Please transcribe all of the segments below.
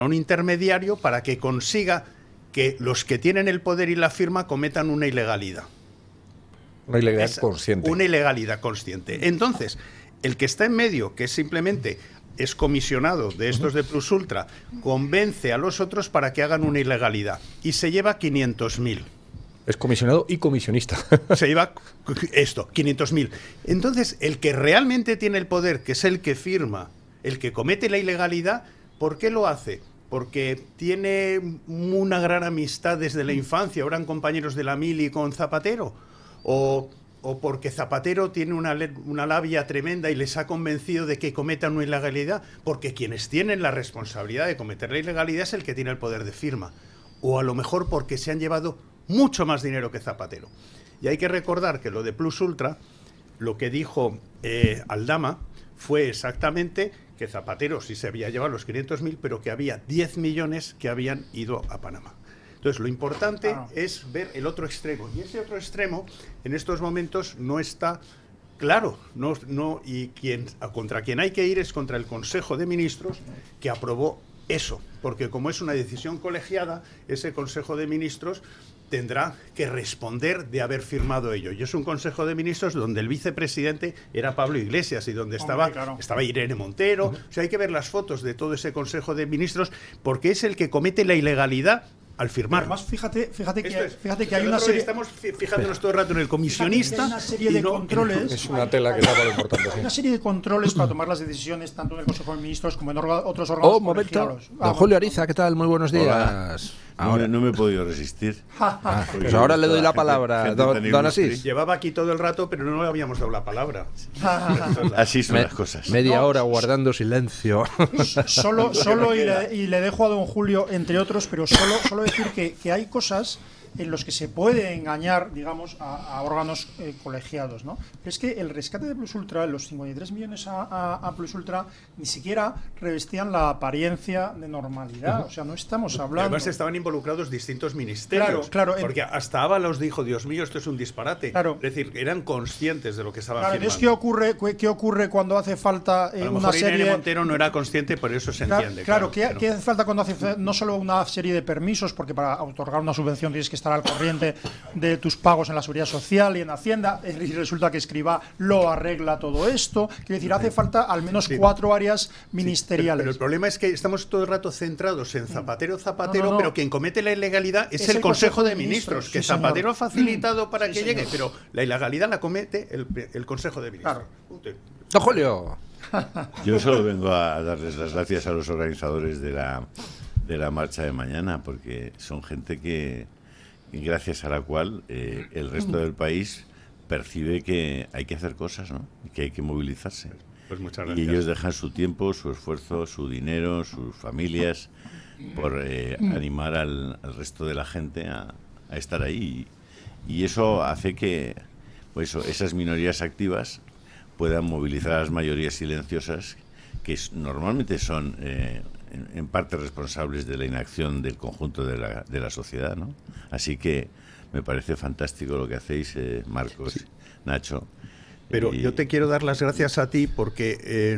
un intermediario para que consiga que los que tienen el poder y la firma cometan una ilegalidad. Una ilegalidad consciente. Una ilegalidad consciente. Entonces, el que está en medio, que simplemente es comisionado de estos de Plus Ultra, convence a los otros para que hagan una ilegalidad y se lleva 500.000. Es comisionado y comisionista. Se lleva esto, 500.000. Entonces, el que realmente tiene el poder, que es el que firma, el que comete la ilegalidad, ¿por qué lo hace? Porque tiene una gran amistad desde la infancia, eran compañeros de la mili con Zapatero, o porque Zapatero tiene una labia tremenda y les ha convencido de que cometan una ilegalidad, porque quienes tienen la responsabilidad de cometer la ilegalidad es el que tiene el poder de firma, o a lo mejor porque se han llevado mucho más dinero que Zapatero. Y hay que recordar que lo de Plus Ultra, lo que dijo Aldama fue exactamente que Zapatero sí se había llevado los 500.000, pero que había 10 millones que habían ido a Panamá. Entonces, lo importante es ver el otro extremo. Y ese otro extremo, en estos momentos, no está claro. Y contra quien hay que ir es contra el Consejo de Ministros, que aprobó eso. Porque como es una decisión colegiada, ese Consejo de Ministros tendrá que responder de haber firmado ello. Y es un Consejo de Ministros donde el vicepresidente era Pablo Iglesias y donde estaba Irene Montero. O sea, hay que ver las fotos de todo ese Consejo de Ministros, porque es el que comete la ilegalidad al firmar. Además, fíjate que hay una serie... Estamos fijándonos todo el rato en el comisionista. Hay una serie de controles. Es una tela que tapa lo importante. Hay una serie de controles para tomar las decisiones, tanto en el Consejo de Ministros como en otros órganos colegiados. Don Julio Ariza, ¿qué tal? Muy buenos días. Ahora no me he podido resistir. Pues ahora le doy la palabra, don Asís. Llevaba aquí todo el rato, pero no le habíamos dado la palabra. Así son las cosas. Media hora guardando silencio. Solo y le dejo a don Julio, entre otros, pero solo decir que hay cosas en los que se puede engañar, digamos, a órganos colegiados, ¿no? Pero es que el rescate de Plus Ultra, los 53 millones a Plus Ultra, ni siquiera revestían la apariencia de normalidad. O sea, no estamos hablando... Además estaban involucrados distintos ministerios. Claro. Porque hasta Ábalos dijo, Dios mío, esto es un disparate. Claro. Es decir, eran conscientes de lo que estaban firmando. Entonces, ¿qué ocurre cuando hace falta a lo una mejor serie... Irene Montero no era consciente, por eso se entiende. ¿Qué hace falta cuando hace no solo una serie de permisos, porque para otorgar una subvención tienes que estar al corriente de tus pagos en la Seguridad Social y en Hacienda, y resulta que Escrivá lo arregla todo esto? Quiero decir, hace falta al menos 4 áreas ministeriales. Pero el problema es que estamos todo el rato centrados en Zapatero, pero quien comete la ilegalidad es el Consejo de Ministros, que Zapatero ha facilitado para que llegue, pero la ilegalidad la comete el Consejo de Ministros. Don Julio. Yo solo vengo a darles las gracias a los organizadores de la marcha de mañana, porque son gente que gracias a la cual el resto del país percibe que hay que hacer cosas, ¿no? Y que hay que movilizarse. Pues muchas gracias. Y ellos dejan su tiempo, su esfuerzo, su dinero, sus familias por animar al resto de la gente a estar ahí. Y eso hace que esas minorías activas puedan movilizar a las mayorías silenciosas, que normalmente son en parte responsables de la inacción del conjunto de la sociedad, ¿no? Así que me parece fantástico lo que hacéis, Marcos, Nacho. Pero yo te quiero dar las gracias a ti porque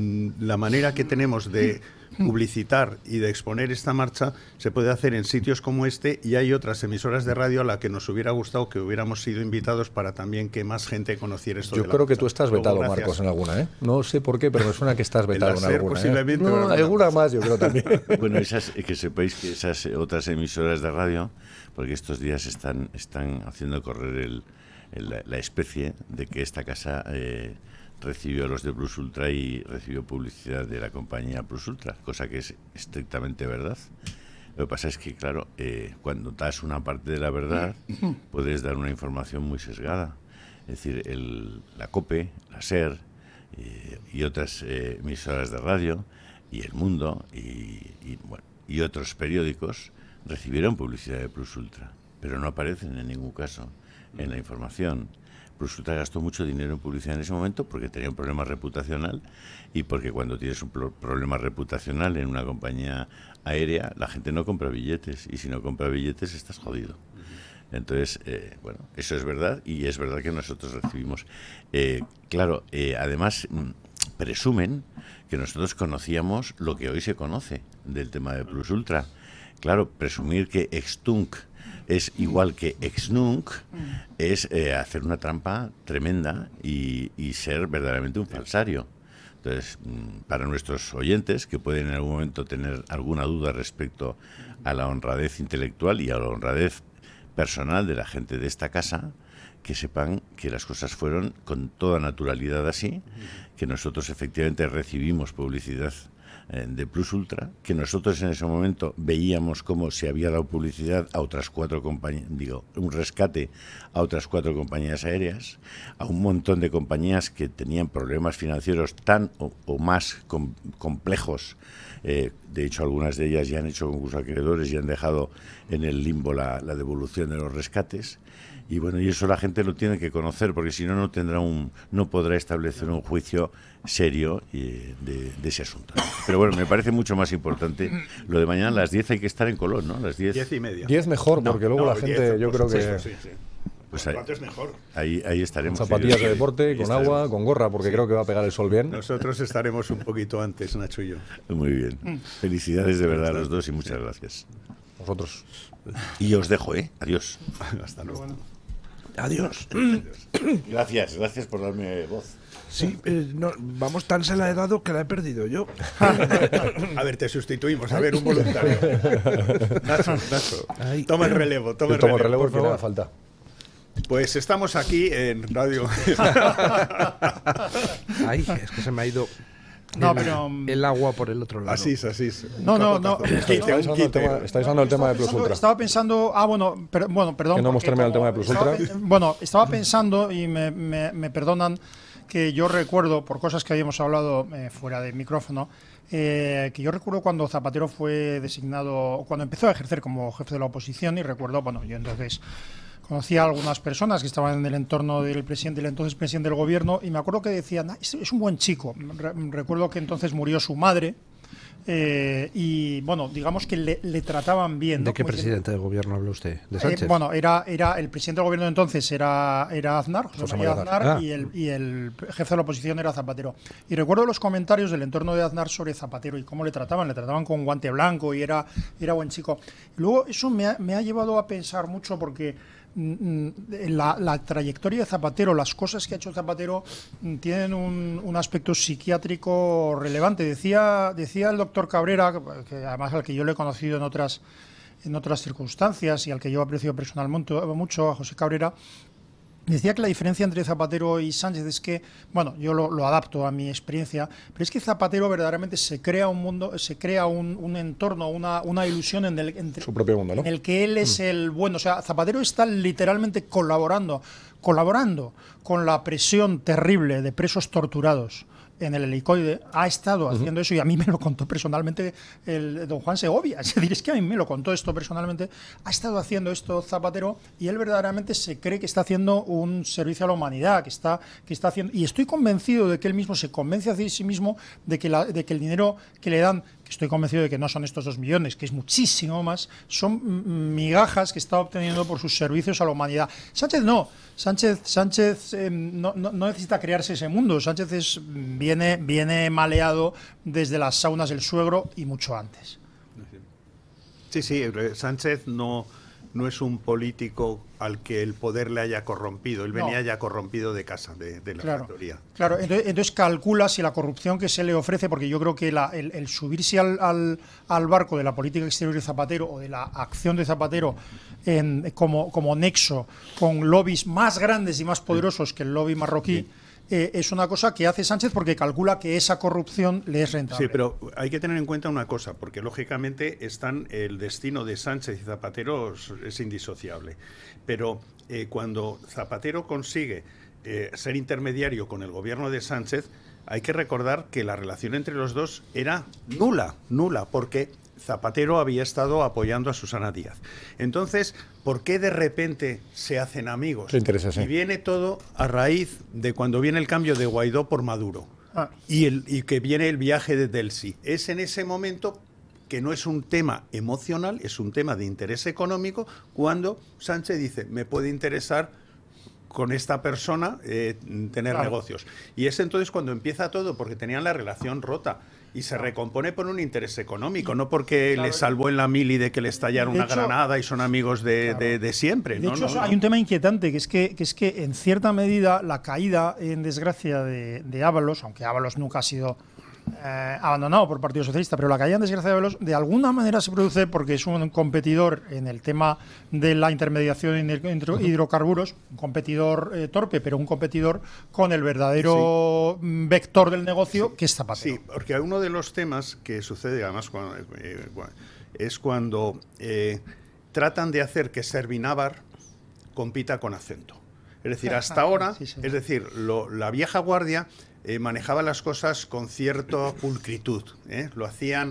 la manera que tenemos de publicitar y de exponer esta marcha se puede hacer en sitios como este, y hay otras emisoras de radio a la que nos hubiera gustado que hubiéramos sido invitados para también que más gente conociera esto. Yo creo que tú estás vetado, Marcos, en alguna, ¿eh? No sé por qué, pero me suena que estás vetado en alguna. Posiblemente, no, alguna más, yo creo también. Bueno, que sepáis que esas otras emisoras de radio, porque estos días están haciendo correr la especie de que esta casa recibió a los de Plus Ultra y recibió publicidad de la compañía Plus Ultra, cosa que es estrictamente verdad. Lo que pasa es que, claro, cuando das una parte de la verdad, puedes dar una información muy sesgada. Es decir, la COPE, la SER y otras emisoras de radio, y El Mundo y otros periódicos recibieron publicidad de Plus Ultra, pero no aparecen en ningún caso en la información. Plus Ultra gastó mucho dinero en publicidad en ese momento porque tenía un problema reputacional, y porque cuando tienes un problema reputacional en una compañía aérea, la gente no compra billetes, y si no compra billetes estás jodido. Entonces, eso es verdad, y es verdad que nosotros recibimos. Claro, además, presumen que nosotros conocíamos lo que hoy se conoce del tema de Plus Ultra. Claro, presumir que Extunk es igual que Exnunc es hacer una trampa tremenda y ser verdaderamente un falsario. Entonces, para nuestros oyentes que pueden en algún momento tener alguna duda respecto a la honradez intelectual y a la honradez personal de la gente de esta casa, que sepan que las cosas fueron con toda naturalidad así, que nosotros efectivamente recibimos publicidad de Plus Ultra, que nosotros en ese momento veíamos cómo se había dado publicidad a otras 4 compañías, un rescate a otras 4 compañías aéreas, a un montón de compañías que tenían problemas financieros tan o más complejos. De hecho, algunas de ellas ya han hecho concurso a acreedores y han dejado en el limbo la devolución de los rescates. Y bueno, y eso la gente lo tiene que conocer, porque si no, no podrá establecer un juicio serio de ese asunto. Pero bueno, me parece mucho más importante lo de mañana a las 10 hay que estar en Colón, ¿no? A las 10:30. 10 mejor, porque luego la gente, 10, yo creo que... Sí. Pues es mejor. Ahí estaremos. Zapatillas de deporte, con agua, con gorra, porque creo que va a pegar el sol bien. Nosotros estaremos un poquito antes, Nacho y yo. Muy bien. Felicidades de verdad a los dos y muchas gracias. Vosotros. Y os dejo, ¿eh? Adiós. Hasta luego. Adiós. Gracias por darme voz. Sí, no, vamos, tan se la he dado que la he perdido yo. A ver, te sustituimos. A ver, un voluntario. Nacho. Toma el relevo. Toma el relevo por favor. Nada falta. Pues estamos aquí en Radio. Ay, es que se me ha ido el agua por el otro lado. Así es. No. Estáis hablando del tema de Plus Ultra. Estaba pensando. Perdón. Que no hemos terminado el tema de Plus Ultra. Estaba pensando, y me perdonan, que yo recuerdo, por cosas que habíamos hablado fuera de micrófono, que yo recuerdo cuando Zapatero fue designado, cuando empezó a ejercer como jefe de la oposición, y recuerdo, yo entonces conocía a algunas personas que estaban en el entorno del entonces presidente del gobierno, y me acuerdo que decían, es un buen chico. Recuerdo que entonces murió su madre, y digamos que le trataban bien, ¿no? ¿De qué presidente del gobierno habla usted? ¿De Sánchez? Era el presidente del gobierno de entonces era Aznar, José María Aznar, y el jefe de la oposición era Zapatero. Y recuerdo los comentarios del entorno de Aznar sobre Zapatero y cómo le trataban con guante blanco, y era buen chico. Y luego eso me ha llevado a pensar mucho, porque la trayectoria de Zapatero, las cosas que ha hecho Zapatero tienen un aspecto psiquiátrico relevante. Decía el doctor Cabrera, que además al que yo le he conocido en otras circunstancias y al que yo aprecio personalmente mucho, a José Cabrera, decía que la diferencia entre Zapatero y Sánchez es que, yo lo adapto a mi experiencia, pero es que Zapatero verdaderamente se crea un mundo, se crea un entorno, una ilusión su propio mundo, ¿no? En el que él es el bueno. O sea, Zapatero está literalmente colaborando con la presión terrible de presos torturados en el helicoide. Ha estado haciendo eso, y a mí me lo contó personalmente el don Juan Segovia. Es decir, es que a mí me lo contó esto personalmente. Ha estado haciendo esto Zapatero, y él verdaderamente se cree que está haciendo un servicio a la humanidad, que está haciendo, y estoy convencido de que él mismo se convence a sí mismo de que el dinero que le dan, que estoy convencido de que no son estos 2 millones, que es muchísimo más, son migajas que está obteniendo por sus servicios a la humanidad. Sánchez no. Sánchez no necesita crearse ese mundo. Sánchez viene maleado desde las saunas del suegro y mucho antes. Sí, Sánchez no es un político al que el poder le haya corrompido. Él venía ya corrompido de casa, de la factoría. Claro, entonces calcula si la corrupción que se le ofrece, porque yo creo que el subirse al barco de la política exterior de Zapatero, o de la acción de Zapatero como nexo con lobbies más grandes y más poderosos que el lobby marroquí, es una cosa que hace Sánchez porque calcula que esa corrupción le es rentable. Sí, pero hay que tener en cuenta una cosa, porque lógicamente el destino de Sánchez y Zapatero es indisociable. Pero cuando Zapatero consigue ser intermediario con el gobierno de Sánchez, hay que recordar que la relación entre los dos era nula, porque Zapatero había estado apoyando a Susana Díaz. Entonces, ¿por qué de repente se hacen amigos? ¿Qué interesa, sí? Y viene todo a raíz de cuando viene el cambio de Guaidó por Maduro y que viene el viaje de Delsi. Es en ese momento que no es un tema emocional, es un tema de interés económico, cuando Sánchez dice, me puede interesar con esta persona tener negocios. Y es entonces cuando empieza todo, porque tenían la relación rota. Y se recompone por un interés económico, no porque le salvó en la mili de que le estallara una granada y son amigos de siempre. De hecho, hay un tema inquietante, que es que en cierta medida la caída en desgracia de Ábalos, aunque Ábalos nunca ha sido abandonado por el Partido Socialista, pero la caída en desgracia de Ábalos de alguna manera se produce porque es un competidor en el tema de la intermediación en hidrocarburos, un competidor torpe, pero un competidor con el verdadero vector del negocio, que es Zapatero. Sí, porque uno de los temas que sucede además es cuando tratan de hacer que Servinávar compita con Acento. Es decir, hasta ahora, es decir, la vieja guardia manejaba las cosas con cierta pulcritud, lo hacían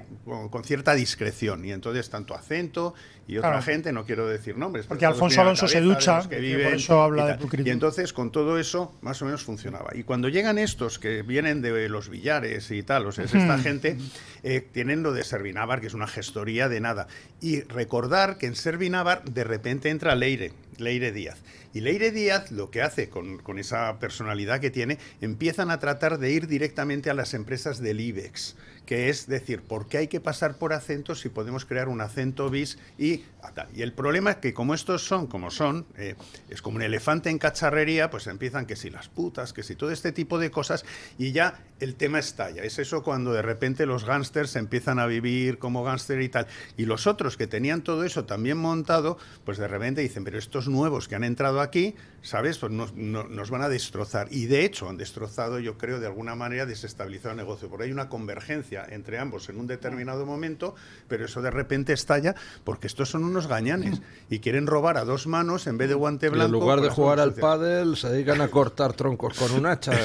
con cierta discreción, y entonces tanto Acento y otra gente, no quiero decir nombres, porque Alfonso Alonso se ducha, por eso habla de pulcritud. Y entonces con todo eso más o menos funcionaba. Y cuando llegan estos que vienen de los billares y tal, o sea, es esta gente, tienen lo de Servinávar, que es una gestoría de nada. Y recordar que en Servinávar de repente entra Leire Díaz. Y Leire Díaz lo que hace con esa personalidad que tiene, empiezan a tratar de ir directamente a las empresas del IBEX, que es decir, ¿por qué hay que pasar por Acento si podemos crear un Acento bis y tal? Y el problema es que como estos son como son, es como un elefante en cacharrería, pues empiezan que si las putas, que si todo este tipo de cosas, y ya el tema estalla. Es eso cuando de repente los gángsters empiezan a vivir como gángster y tal. Y los otros que tenían todo eso también montado, pues de repente dicen, pero estos nuevos que han entrado aquí, ¿sabes? Pues nos van a destrozar. Y de hecho han destrozado, yo creo, de alguna manera desestabilizado el negocio. Porque hay una convergencia entre ambos en un determinado momento, pero eso de repente estalla porque estos son unos gañanes y quieren robar a dos manos en vez de guante blanco. Y en lugar de jugar al pádel, se dedican a cortar troncos con un hacha.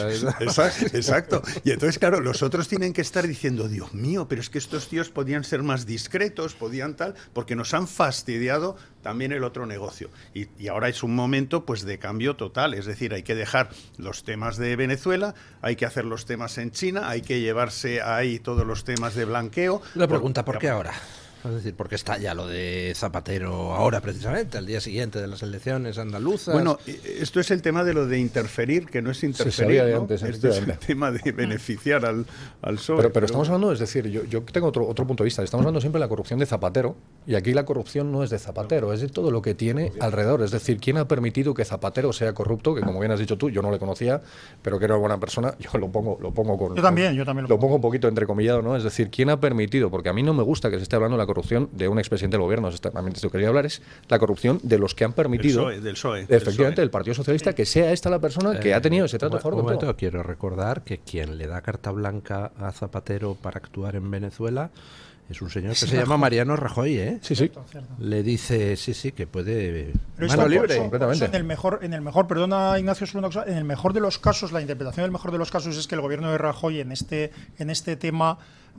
Exacto. Y entonces, claro, los otros tienen que estar diciendo, Dios mío, pero es que estos tíos podían ser más discretos, podían tal, porque nos han fastidiado también el otro negocio. Y ahora es un momento pues de cambio total, es decir, hay que dejar los temas de Venezuela, hay que hacer los temas en China, hay que llevarse ahí todos los temas de blanqueo. La pregunta, ¿por qué ahora? Es decir, porque está ya lo de Zapatero ahora precisamente, al día siguiente de las elecciones andaluzas. Bueno, esto es el tema de lo de interferir, que no es interferir, ¿no? Antes, esto es el tema de beneficiar al PSOE. Pero estamos hablando, es decir, yo tengo otro punto de vista. Estamos hablando siempre de la corrupción de Zapatero, y aquí la corrupción no es de Zapatero, es de todo lo que tiene alrededor. Es decir, ¿quién ha permitido que Zapatero sea corrupto? Que como bien has dicho tú, yo no le conocía, pero que era buena persona. Yo lo pongo con... Yo también lo pongo un poquito entrecomillado, ¿no? Es decir, ¿quién ha permitido? Porque a mí no me gusta que se esté hablando de la corrupción de un expresidente del gobierno, también te quería hablar, es la corrupción de los que han permitido, del PSOE, efectivamente, del Partido Socialista, que sea esta la persona que ha tenido ese trato a favor de todo. Quiero recordar que quien le da carta blanca a Zapatero para actuar en Venezuela es un señor que se llama Mariano Rajoy, ¿eh? Sí. Le dice, sí, que puede... Mano libre, completamente. En el mejor, perdona Ignacio, en el mejor de los casos, la interpretación del mejor de los casos es que el gobierno de Rajoy en este tema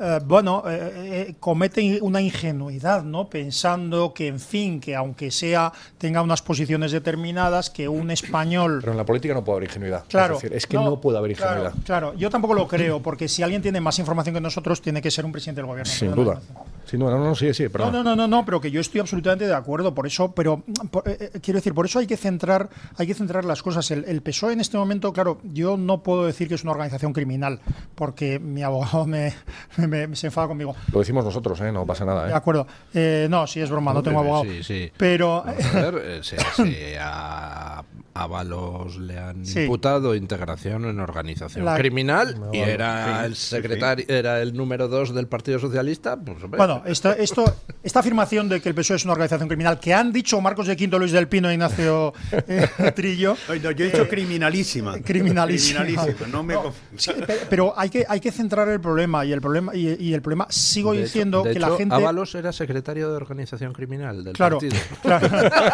comete una ingenuidad, ¿no? Pensando que, en fin, que aunque tenga unas posiciones determinadas, que un español... Pero en la política no puede haber ingenuidad. Claro. Es decir, es que no puede haber ingenuidad. Claro, yo tampoco lo creo, porque si alguien tiene más información que nosotros, tiene que ser un presidente del gobierno. Sin duda, sí, perdón. No, pero que yo estoy absolutamente de acuerdo, por eso, pero quiero decir, por eso hay que centrar las cosas. El PSOE en este momento, claro, yo no puedo decir que es una organización criminal, porque mi abogado se enfada conmigo. Lo decimos nosotros, no pasa nada. De acuerdo. No, sí, es broma, no tengo abogado. Sí. Pero... Vamos a ver, a Ábalos le han imputado integración en organización criminal y era el secretario, era el número 2 del Partido Socialista. Pues, bueno, esta afirmación de que el PSOE es una organización criminal, que han dicho Marcos de Quinto, Luis del Pino e Ignacio Trillo... yo he dicho criminalísima. Criminalísima. No me pero hay que centrar el problema, y el problema sigo diciendo que la gente... Ábalos era secretario de organización criminal del partido. Claro.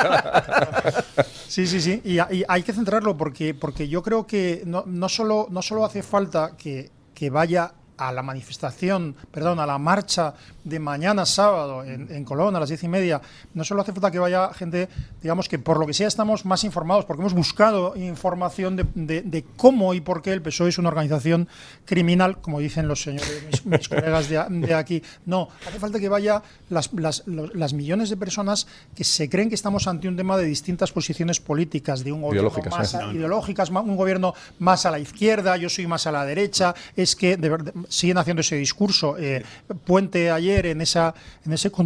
Sí. Y hay que centrarlo porque yo creo que no solo hace falta que vaya a la manifestación, perdón, a la marcha de mañana sábado en Colón a las 10:30, no solo hace falta que vaya gente, digamos que por lo que sea estamos más informados, porque hemos buscado información de cómo y por qué el PSOE es una organización criminal, como dicen los señores, mis colegas de aquí. No, hace falta que vaya las millones de personas que se creen que estamos ante un tema de distintas posiciones políticas, de un gobierno más ideológicas, un gobierno más a la izquierda, yo soy más a la derecha, es que de verdad siguen haciendo ese discurso. Puente ayer en ese